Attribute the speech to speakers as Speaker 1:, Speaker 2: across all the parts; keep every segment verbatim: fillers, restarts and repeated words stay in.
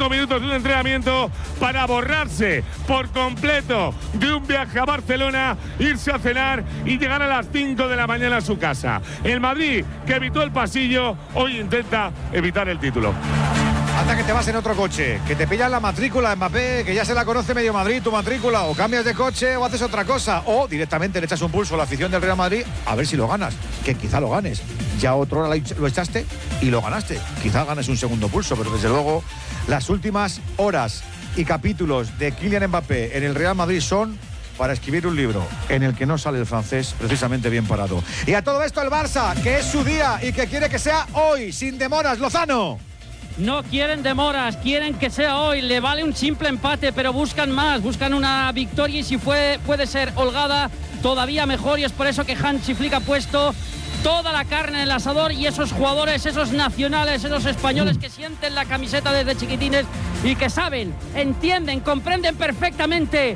Speaker 1: cinco minutos de un entrenamiento para borrarse por completo de un viaje a Barcelona, irse a cenar y llegar a las cinco de la mañana a su casa. El Madrid, que evitó el pasillo, hoy intenta evitar el título.
Speaker 2: Anda que te vas en otro coche, que te pillan la matrícula, Mbappé, que ya se la conoce medio Madrid, tu matrícula, o cambias de coche o haces otra cosa, o directamente le echas un pulso a la afición del Real Madrid a ver si lo ganas, que quizá lo ganes. Ya otro hora lo echaste y lo ganaste. Quizá ganes un segundo pulso, pero desde luego las últimas horas y capítulos de Kylian Mbappé en el Real Madrid son para escribir un libro en el que no sale el francés precisamente bien parado. Y a todo esto el Barça, que es su día y que quiere que sea hoy, sin demoras. Lozano.
Speaker 3: No quieren demoras, quieren que sea hoy. Le vale un simple empate, pero buscan más, buscan una victoria y si fue, puede ser holgada, todavía mejor. Y es por eso que Hansi Flick ha puesto toda la carne en el asador y esos jugadores, esos nacionales, esos españoles que sienten la camiseta desde chiquitines y que saben, entienden, comprenden perfectamente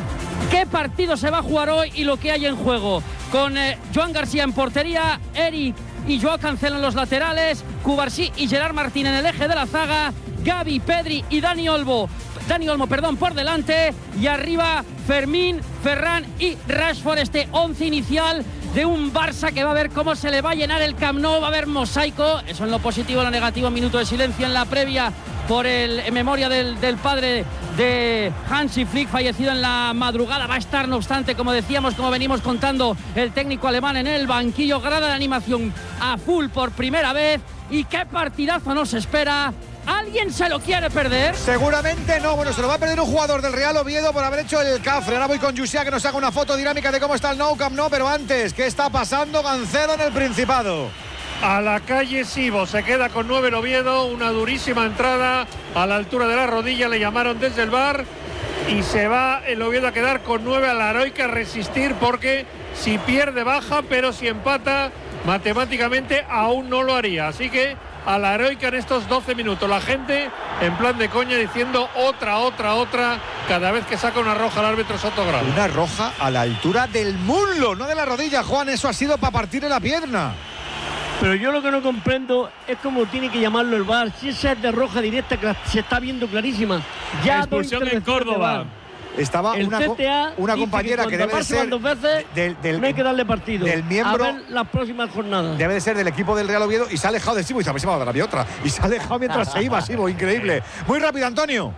Speaker 3: qué partido se va a jugar hoy y lo que hay en juego. Con eh, Joan García en portería, Eric y Joao Cancelo en los laterales, Cubarsí y Gerard Martín en el eje de la zaga, Gavi, Pedri y Dani Olmo, Dani Olmo, perdón, por delante, y arriba Fermín, Ferran y Rashford. Este once inicial de un Barça que va a ver cómo se le va a llenar el Camp Nou, va a haber mosaico, eso en lo positivo, en lo negativo, minuto de silencio en la previa por el, en memoria del, del padre de Hansi Flick, fallecido en la madrugada. Va a estar, no obstante, como decíamos, como venimos contando, el técnico alemán en el banquillo. Grada de animación a full por primera vez. Y qué partidazo nos espera. ¿Alguien se lo quiere perder?
Speaker 2: Seguramente no. Bueno, se lo va a perder un jugador del Real Oviedo por haber hecho el cafre. Ahora voy con Yusia que nos haga una foto dinámica de cómo está el Nou Camp Nou. Pero antes, ¿qué está pasando Cancelo en el Principado?
Speaker 4: A la calle Sibo, se queda con nueve el Oviedo, una durísima entrada a la altura de la rodilla, le llamaron desde el V A R y se va el Oviedo a quedar con nueve. A la Heroica resistir porque si pierde baja, pero si empata matemáticamente aún no lo haría, así que a la Heroica en estos doce minutos, la gente en plan de coña diciendo otra, otra, otra, cada vez que saca una roja el árbitro Sotogrado.
Speaker 2: Una roja a la altura del muslo, no de la rodilla, Juan, eso ha sido para partirle la pierna.
Speaker 5: Pero yo lo que no comprendo es cómo tiene que llamarlo el V A R. Si esa es de roja directa, que se está viendo clarísima. Ya
Speaker 4: expulsión en Córdoba.
Speaker 2: Estaba
Speaker 5: el
Speaker 2: una,
Speaker 5: C T A
Speaker 2: una compañera que, que debe de ser
Speaker 5: dos veces,
Speaker 2: del, del,
Speaker 5: no hay que darle partido.
Speaker 2: Del miembro.
Speaker 5: A ver las próximas jornadas.
Speaker 2: Debe de ser del equipo del Real Oviedo y se ha alejado de Sibo y dice, a ver si me va a dar a mí otra. Y se ha alejado mientras se iba Sibo, increíble. Muy rápido, Antonio.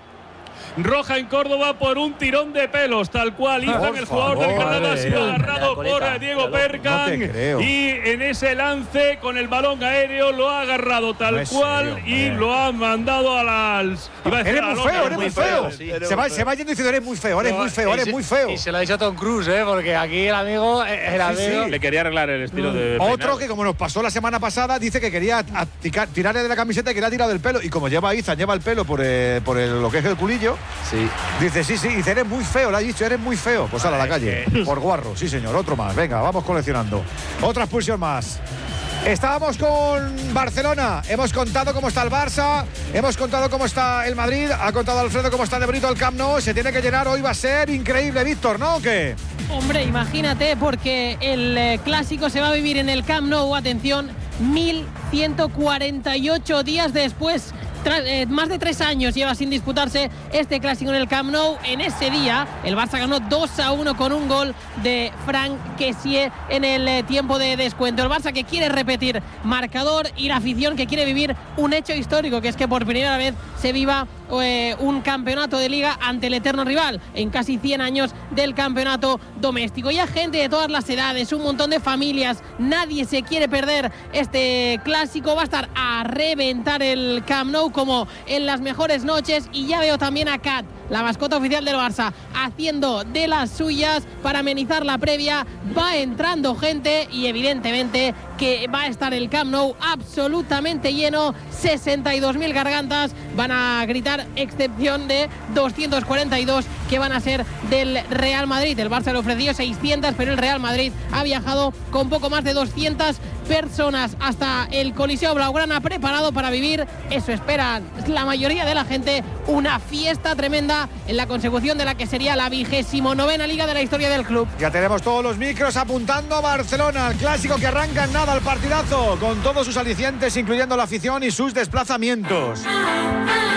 Speaker 4: Roja en Córdoba por un tirón de pelos, tal cual hizo el jugador del Granada, ha sido agarrado por Diego Perkan no y en ese lance con el balón aéreo lo ha agarrado tal no cual serio, y lo ha mandado a las...
Speaker 2: Eres muy feo, eres muy feo. Sí. Se, va, se va yendo diciendo, eres muy feo, eres no, muy feo, eres muy feo.
Speaker 6: Y se lo ha dicho Tom Cruise, ¿eh? Porque aquí el amigo, el amigo...
Speaker 4: Sí, sí. Le quería arreglar el estilo mm. de...
Speaker 2: Otro
Speaker 4: peinado.
Speaker 2: Que como nos pasó la semana pasada, dice que quería tirarle de la camiseta y que le ha tirado del pelo. Y como lleva Izan, lleva el pelo por, eh, por el, lo que es el culillo.
Speaker 6: Sí.
Speaker 2: Dice, sí, sí, dice, eres muy feo, le ha dicho, eres muy feo. Pues a la calle, por guarro, sí señor, otro más. Venga, vamos coleccionando. Otra expulsión más. Estábamos con Barcelona, hemos contado cómo está el Barça, hemos contado cómo está el Madrid, ha contado Alfredo cómo está de bonito el Camp Nou, se tiene que llenar, hoy va a ser increíble, Víctor, ¿no? ¿O qué?
Speaker 7: Hombre, imagínate, porque el eh, clásico se va a vivir en el Camp Nou, atención, mil ciento cuarenta y ocho días después. Tras, eh, más de tres años lleva sin disputarse este clásico en el Camp Nou. En ese día el Barça ganó dos a uno con un gol de Franck Kessié en el eh, tiempo de descuento. El Barça que quiere repetir marcador y la afición que quiere vivir un hecho histórico, que es que por primera vez se viva eh, un campeonato de liga ante el eterno rival en casi cien años del campeonato doméstico. Y hay gente de todas las edades, un montón de familias, nadie se quiere perder este clásico. Va a estar a reventar el Camp Nou como en las mejores noches. Y ya veo también a Kat, la mascota oficial del Barça, haciendo de las suyas para amenizar la previa. Va entrando gente y evidentemente que va a estar el Camp Nou absolutamente lleno. sesenta y dos mil gargantas van a gritar, excepción de doscientos cuarenta y dos que van a ser del Real Madrid. El Barça le ofreció seiscientas, pero el Real Madrid ha viajado con poco más de doscientas personas hasta el Coliseo Blaugrana, preparado para vivir, eso esperan la mayoría de la gente, una fiesta tremenda en la consecución de la que sería la vigésimo novena liga de la historia del club.
Speaker 2: Ya tenemos todos los micros apuntando a Barcelona, el clásico que arranca en nada, el partidazo, con todos sus alicientes, incluyendo la afición y sus desplazamientos.